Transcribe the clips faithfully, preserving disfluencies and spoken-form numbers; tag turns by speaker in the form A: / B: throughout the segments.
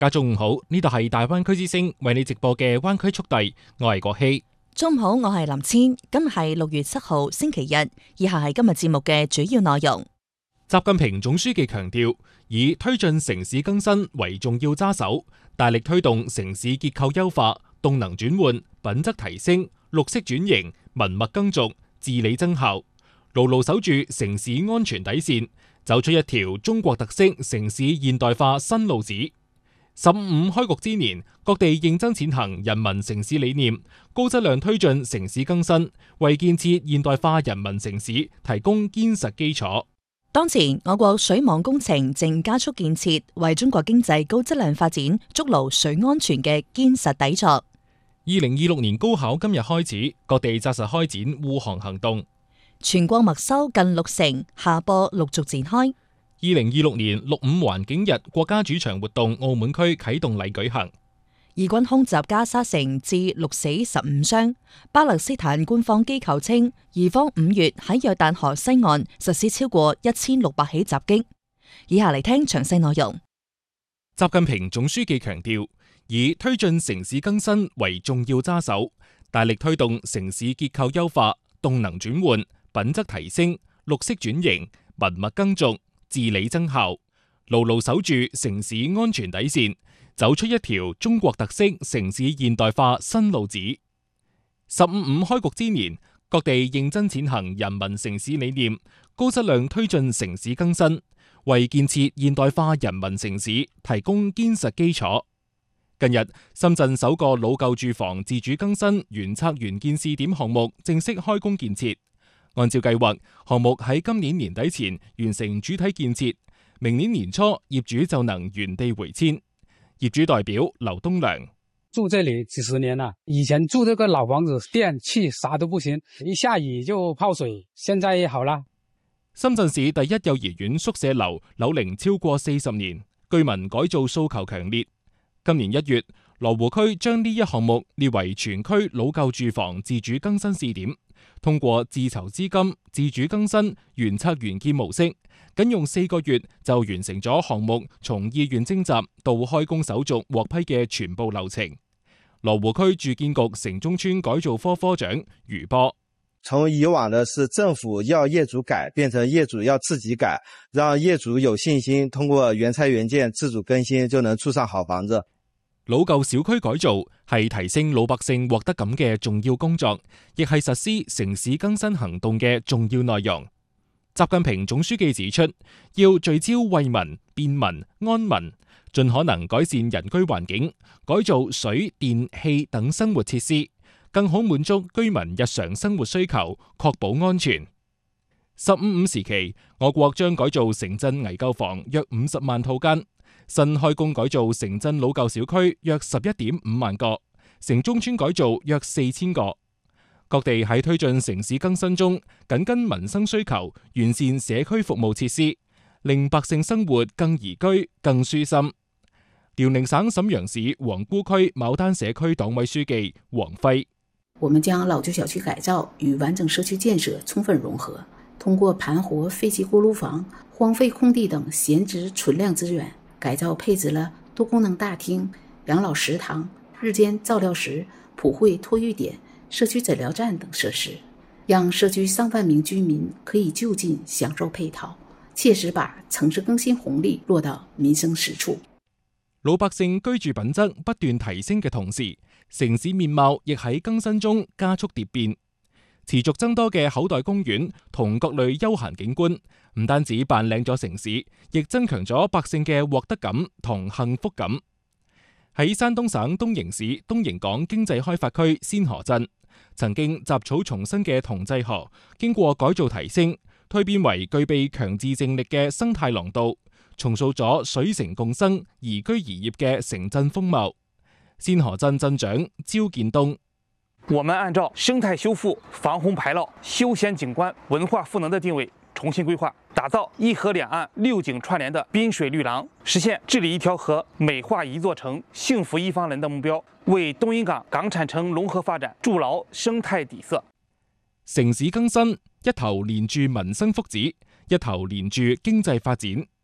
A: 家中午好，呢度係大灣區之聲為你直播嘅灣區速遞，我係國希。
B: 中午好，我係林千。今日係六月七號星期日，以下係今日節目嘅主要內容。
A: 習近平總書記強調，以推進城市更新為重要揸手，大力推動城市結構優化、動能轉換、品質提升、綠色轉型、文物更續、治理增效，牢牢守住城市安全底線，走出一條中國特色城市現代化新路子。十五五開局之年，各地認真踐行人民城市理念，高質量推進城市更新，為建設現代化人民城市提供堅實基礎。
B: 當前，我國水網工程正加速建設，為中國經濟高質量發展築牢水安全嘅堅實底座。
A: 二零二六年高考今日開始，各地紮實開展護航行動。
B: 全國默修近六成，下播陸續展開。
A: 二零二六年六五環境日國家主場活動澳門區啟動禮舉行。
B: 以軍空襲加沙城致六死十五傷。巴勒斯坦官方機構稱，以方五月喺約旦河西岸實施超過一千六百起襲擊。以下嚟聽詳細內容。
A: 習近平總書記強調，以推進城市更新為重要揸手，大力推動城市結構優化、動能轉換、品質提升、綠色轉型、文物更續、治理增效，牢牢守住城市安全底線，走出一條中國特色城市現代化新路子。十五五開局之年，各地認真踐行人民城市理念，高質量推進城市更新，為建設現代化人民城市提供堅實基礎。近日，深圳首個老舊住房自主更新原拆原建試點項目正式開工建設。按照計劃，項目喺今年年底前完成主體建設，明年年初業主就能原地回遷。業主代表劉東良：
C: 住這裏幾十年了，以前住這個老房子，電氣啥都不行，一下雨就泡水，現在也好了。
A: 深圳市第一幼兒園宿舍樓樓齡超過四十年，居民改造訴求強烈。今年一月，羅湖區將呢一項目列為全區老舊住房自主更新試點。通過自籌資金、自主更新、原拆原建模式，僅用四個月就完成咗項目從意願徵集到開工手續獲批嘅全部流程。羅湖區住建局城中村改造科科長余波：
D: 從以往的是政府要業主改，變成業主要自己改，讓業主有信心通過原拆原建自主更新就能住上好房子。
A: 老舊小區改造係提升老百姓獲得感嘅重要工作，亦係實施城市更新行動嘅重要內容。習近平總書記指出，要聚焦惠民、便民、安民，盡可能改善人居環境，改造水電氣等生活設施，更好滿足居民日常生活需求，確保安全。十五五時期，我國將改造城鎮危舊房約五十萬套間。新開工改造城鎮老舊小區約十一點五萬個，城中村改造約四千個。各地喺推進城市更新中，緊跟民生需求，完善社區服務設施，令百姓生活更宜居、更舒心。遼寧省瀋陽市皇姑區牡丹社區黨委書記黃輝：
E: 我們將老舊小區改造與完整社區建設充分融合，通過盤活廢棄鍋爐房、荒廢空地等閒置存量資源，改造配置了多功能大廳、養老食堂、日間照料室、普惠托育點、社區診療站等設施，讓社區上萬名居民可以就近享受配套，切實把城市更新紅利落到民生實處。
A: 老百姓居住品質不斷提升嘅同時，城市面貌亦喺更新中加速蝶變。持續增多嘅口袋公園同各類休閒景觀，唔單止扮靚咗城市，亦增強咗百姓嘅獲得感同幸福感。喺山東省東營市東營港經濟開發區仙河鎮，曾經雜草叢生嘅同濟河，經過改造提升，蛻變為具備強自淨力嘅生態廊道，重塑咗水城共生、宜居宜業嘅城鎮風貌。仙河鎮鎮長焦建東：
F: 我們按照生態修復、防洪排澇、休閒景觀、文化賦能的定位，重新規劃，打造一河兩岸六景串聯的濱水綠廊，實現治理一條河、美化一座城、幸福一方人的目標，為東引港港產城融合發展築牢生態底色。
A: 城市更新一頭連住民生福祉，一頭連住經濟發展。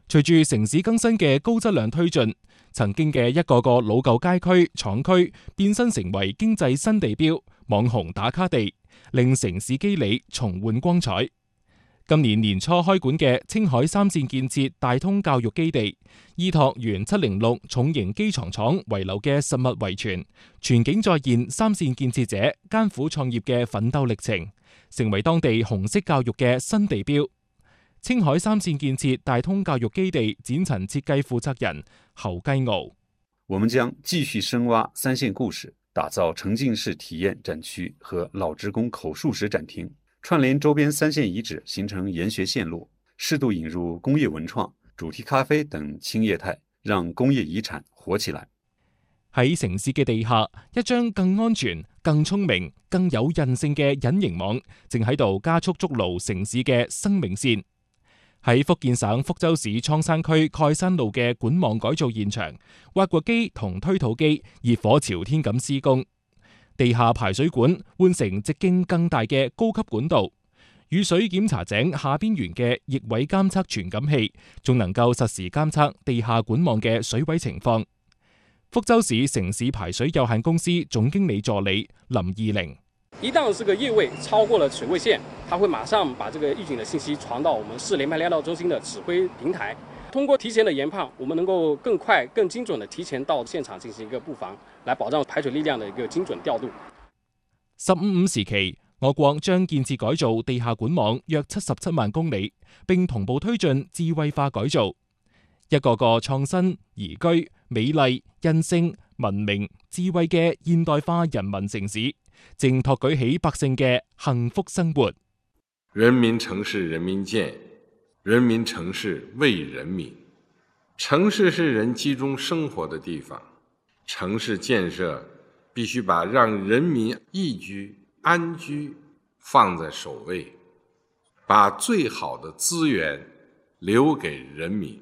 A: 隨住城市更新嘅高質量推進，曾經嘅一個個老舊街區、廠區變身成為經濟新地標、網紅打卡地，令城市肌理重煥光彩。今年年初開館嘅青海三線建設大通教育基地，依託原七零六重型機床廠遺留嘅實物遺傳，全景再現三線建設者艱苦創業嘅奮鬥歷程，成為當地紅色教育嘅新地標。青海三線建設大通教育基地展陳設計負責人侯繼敖：
G: 我們將繼續深挖三線故事，打造沉浸式體驗展區和老職工口述史展廳，串聯周邊三線遺址，形成研學線路，適度引入工業文創、主題咖啡等輕業態，讓工業遺產活起來。
A: 喺城市嘅地下，一張更安全、更聰明、更有韌性嘅隱形網，正喺度加速築牢城市嘅生命線。喺福建省福州市蒼山區蓋山路嘅管網改造現場，挖掘機同推土機熱火朝天咁施工，地下排水管換成直徑更大嘅高級管道，雨水檢查井下邊緣嘅逆位監測傳感器，仲能夠實時監測地下管網嘅水位情況。福州市城市排水有限公司總經理助理林義玲：
H: 一旦這個液位超過了水位線，它會馬上把這個預警的信息傳到我們市聯排聯導中心的指揮平台。通過提前的研判，我們能夠更快、更精準的提前到現場進行一個布防，來保障排水力量的一個精準調度。
A: 十五五時期，我國將建設改造地下管網約七十七萬公里，並同步推進智慧化改造。一個個創新、宜居、美麗、韌性、文明、智慧嘅現代化人民城市，正托舉起百姓嘅幸福生活。
I: 人民城市人民建，人民城市為人民。城市是人集中生活的地方，城市建設必須把讓人民宜居、安居放在首位，把最好的資源留給人民。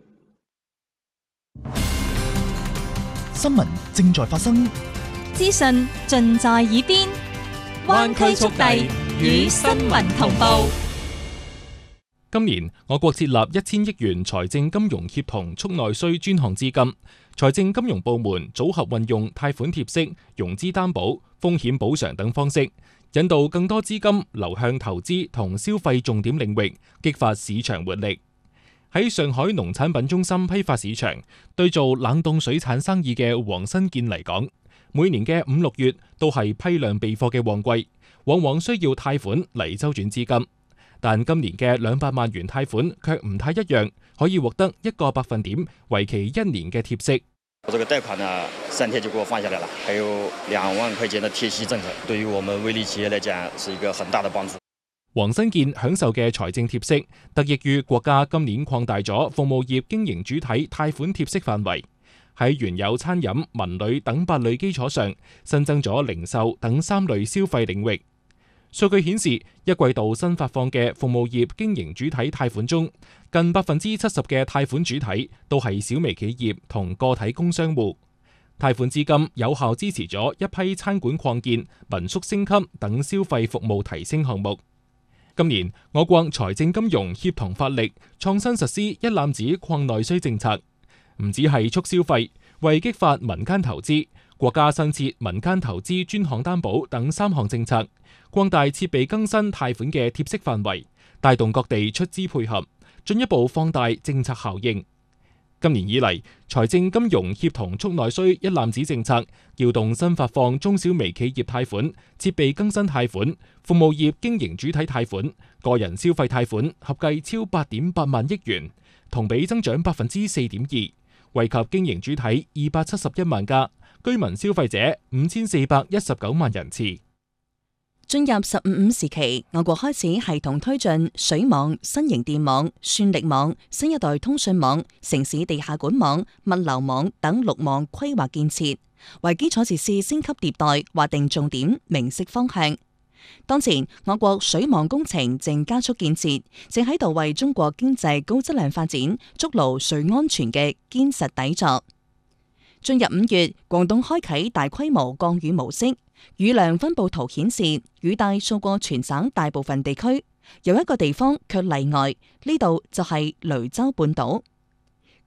J: 新聞正在發生，
K: 資訊盡在耳邊，灣區速遞與新聞同步。
A: 今年我國設立一千億元財政金融協同促內需專項資金，財政金融部門組合運用貸款貼息、融資擔保、風險補償等方式，引導更多資金流向投資同消費重點領域，激發市場活力。喺上海農產品中心批發市場，對做冷凍水產生意嘅黃新建嚟講，每年嘅五六月都係批量備貨嘅旺季，往往需要貸款嚟周轉資金。但今年嘅兩百萬元貸款卻唔太一樣，可以獲得一個百分點，為期一年嘅貼息。
L: 我這個貸款呢，三天就給我放下來了，還有兩萬塊錢的貼息政策，對於我們微利企業來講是一個很大的幫助。
A: 黃新建享受嘅財政貼息，得益於國家今年擴大咗服務業經營主體貸款貼息範圍，喺原有餐飲、文旅等八類基礎上，新增咗零售等三類消費領域。數據顯示，一季度新發放嘅服務業經營主體貸款中，近百分之七十嘅貸款主體都係小微企業同個體工商戶。貸款資金有效支持咗一批餐館擴建、民宿升級等消費服務提升項目。今年我國財政金融協同發力，創新實施一攬子擴內需政策，唔止係促消費，為激發民間投資，國家新設民間投資專項擔保等三項政策，擴大設備更新貸款嘅貼息範圍，帶動各地出資配合，進一步放大政策效應。今年以嚟，財政金融協同促內需一攬子政策，調動新發放中小微企業貸款、設備更新貸款、服務業經營主體貸款、個人消費貸款，合計超八點八萬億元，同比增長百分之四點二，惠及經營主體二百七十一萬家，居民消費者五千四百一十九萬人次。
B: 進入十五五時期，我國開始系統推進水網、新型電網、算力網、新一代通訊網、城市地下管網、物流網等六網規劃建設，為基礎設施升級迭代劃定重點，明晰方向。當前，我國水網工程正加速建設，正喺度為中國經濟高質量發展築牢水安全嘅堅實底座。進入五月，廣東開啟大規模降雨模式，雨量分佈圖顯示雨帶掃過全省大部分地區，有一個地方卻例外，呢度就係雷州半島。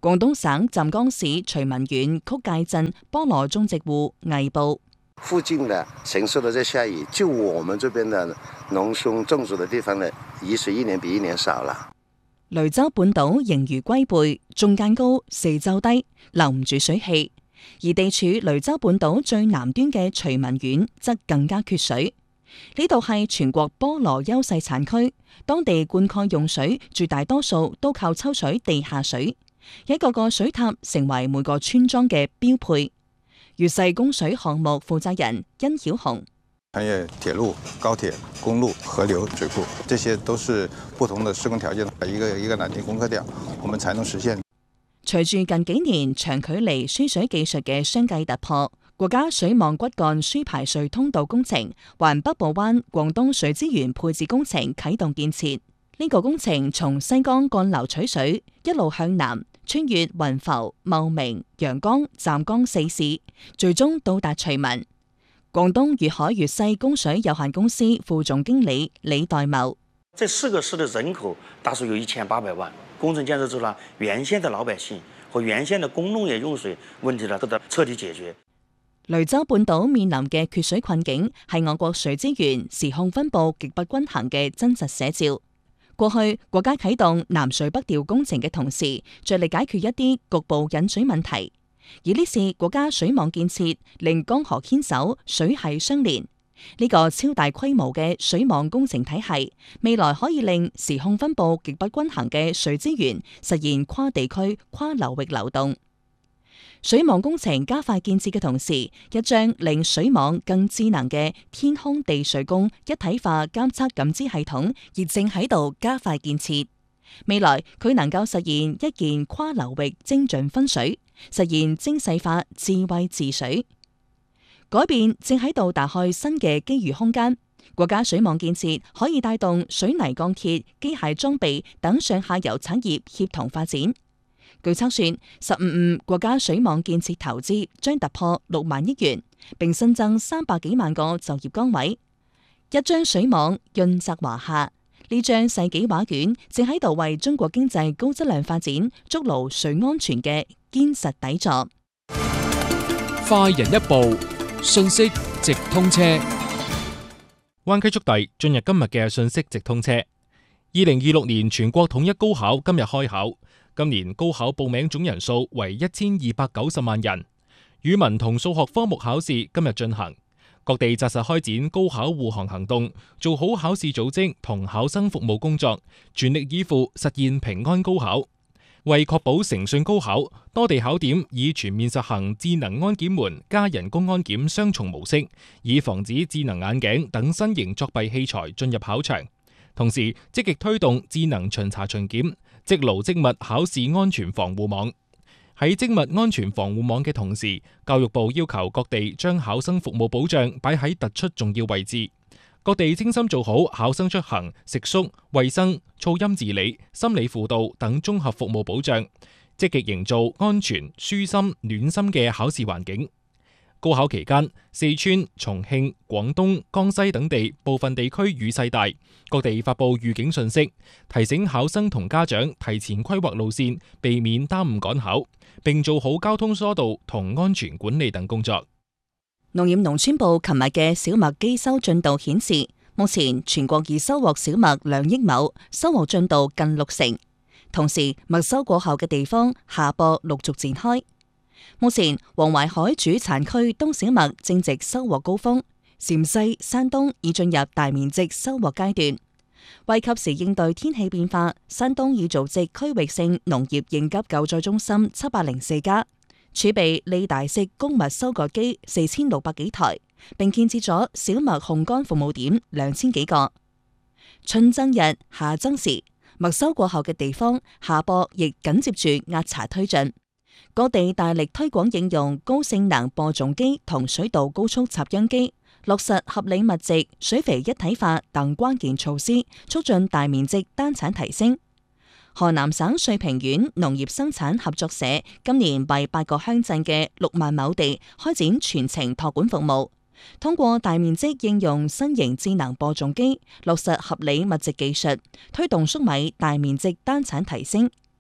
B: 廣東省湛江市徐聞縣曲界鎮菠蘿種植戶魏報：
M: 附近的城市都在下雨，就我們這邊的農村種植的地方呢，雨水一年比一年少了。
B: 雷州半島形如龜背，中間高，四周低，留唔住水氣。而地處雷州半島最南端嘅徐聞縣則更加缺水。呢度係全國菠蘿優勢產區，當地灌溉用水絕大多數都靠抽取地下水，一個個水塔成為每個村莊嘅標配。粵世供水項目負責人殷曉雄：
N: 穿越鐵路、高鐵、公路、河流、水庫，這些都是不同的施工條件，一個一個難點攻克掉，我們才能實現。
B: 隨住近幾年長距離輸水技術嘅相繼突破，國家水網骨幹輸排水通道工程環北部灣廣東水資源配置工程啟動建設。呢個工程從西江幹流取水，一路向南，穿越雲浮、茂名、陽江、湛江四市，最終到達徐聞。廣東粵海粵西供水有限公司副總經理李代茂：
O: 這四個市的人口大數有一千八百萬。工程建設之後呢，原先的老百姓和原先的工農業用水問題呢，都得徹底解決。
B: 雷州半島面臨嘅缺水困境，係我國水資源時控分佈極不均衡嘅真實寫照。過去國家啟動南水北調工程嘅同時，着力解決一啲局部引水問題，而呢次國家水網建設令江河牽手，水系相連。呢個超大規模嘅水網工程體系，未來可以令時控分佈極不均衡嘅水資源實現跨地區、跨流域流動。水網工程加快建設嘅同時，一張令水網更智能嘅天空地水工一體化監測感知系統，亦正喺度加快建設。未來佢能夠實現一鍵跨流域精準分水，實現精細化智慧治水。改變正喺度打開新嘅機遇空間，國家水網建設可以帶動水泥鋼鐵、機械裝備等上下游產業協同發展。據測算，十五五國家水網建設投資將突破六萬億元，並新增三百幾萬個就業崗位。一張水網潤澤華夏，呢張世紀畫卷正喺度為中國經濟高質量發展築牢水安全嘅堅實底座。
A: 快人一步，信息直通車。灣區速遞進入今日嘅信息直通車。二零二六年全國統一高考今日開考，今年高考報名總人數為一千二百九十萬人。語文同數學科目考試今日進行，各地紮實開展高考護航行動，做好考試組織同考生服務工作，全力以赴實現平安高考。為確保誠信高考，多地考點以全面實行智能安檢門加人工安檢雙重模式，以防止智能眼鏡等新型作弊器材進入考場。同時，積極推動智能巡查巡檢，積勞積物考試安全防護網。喺積物安全防護網嘅同時，教育部要求各地將考生服務保障擺喺突出重要位置。各地精心做好考生出行、食宿、衛生、噪音治理、心理輔導等綜合服務保障，積極營造安全、舒心、暖心嘅考試環境。高考期間，四川、重慶、廣東、江西等地部分地區雨勢大，各地發布預警信息，提醒考生同家長提前規劃路線，避免耽誤趕考，並做好交通疏導同安全管理等工作。
B: 農業農村部琴日嘅小麥機收進度顯示，目前全國已收穫小麥兩億畝，收穫進度近六成。同時，麥收過後嘅地方下播陸續展開。目前，黃淮海主產區冬小麥正值收穫高峰，陝西、山東已進入大面積收穫階段。為及時應對天氣變化，山東已組織區域性農業應急救災中心七百零四家。儲備利大式穀物收割機四千六百幾台，並建設咗小麥烘乾服務點兩千幾個。春增日，夏增時，麥收過後嘅地方下播亦緊接住壓葭推進。各地大力推廣應用高性能播種機同水稻高速插秧機，落實合理物值、水肥一體化等關鍵措施，促進大面積單產提升。河南省遂平縣農業生產合作社今年為八個鄉鎮嘅六萬畝地開展全程託管服務，通過大面積應用新型智能播種機，落實合理物值技術，推動粟米大面積單產提升。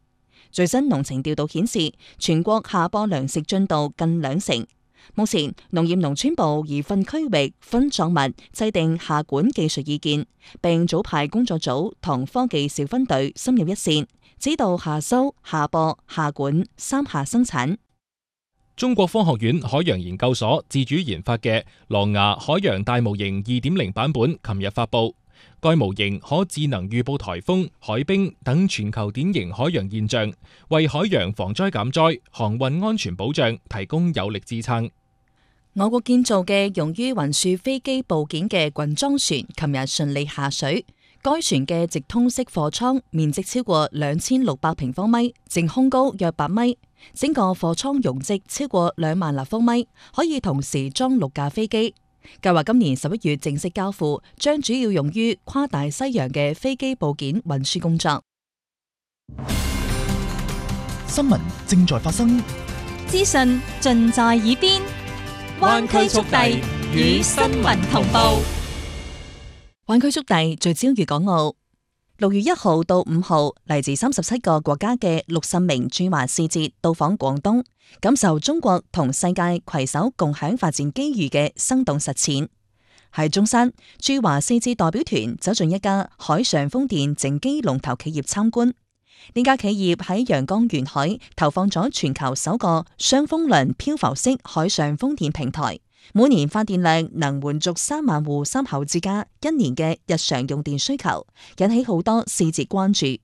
B: 最新農情調度顯示，全國下播糧食進度近兩成。目前，農業農村部已分區域、分作物制定下管技術意見，並組派工作組同科技小分隊深入一線，指導下收、下播、下管三下生產。
A: 中國科學院海洋研究所自主研發嘅狼牙海洋大模型二點零版本琴日發布。該模型可智能預報颱風、海冰等全球典型海洋現象，為海洋防災減災、航運安全保障提供有力支撐。
B: 我國建造嘅用於運輸飛機部件嘅滾裝船，琴日順利下水。該船嘅直通式貨艙面積超過兩千六百平方米，淨空高約八米，整個貨艙容積超過兩萬立方米，可以同時裝六架飛機。計劃今年十一月正式交付，將主要用於跨大西洋嘅飛機部件運輸工作。
J: 新聞正在發生，
K: 資訊盡在耳邊，灣區速遞與新聞同步。
B: 灣區速遞聚焦粵港澳。六月一號到五號，嚟自三十七個國家嘅六十名駐華使節到訪廣東，感受中國同世界攜手共享發展機遇嘅生動實踐。喺中山，駐華使節代表團走進一家海上風電整機龍頭企業參觀。呢家企業喺陽江沿海投放咗全球首個雙風輪漂浮式海上風電平台，每年發電量能滿足三萬戶三口之家一年嘅日常用電需求，引起好多使節關注。